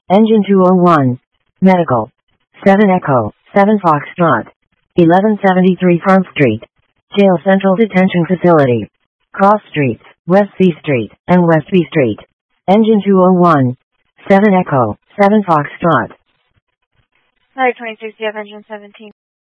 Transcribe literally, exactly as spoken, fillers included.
Engine two oh one. Medical. seven Echo, seven Foxtrot. eleven seventy-three Farm Street. Jail Central Detention Facility. Cross Streets, West C Street, and West B Street. Engine two oh one. seven Echo, seven Foxtrot. nine twenty-six, you have engine seventeen.